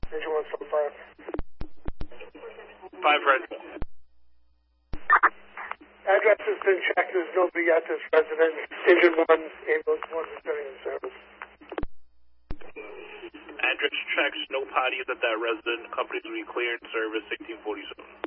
Engine 175. 5 Red. Address has been checked. There's nobody at this residence. Engine 1, ambulance 1 returning in service. Address checks, no parties at that resident. Companies will be cleared. Service 1647.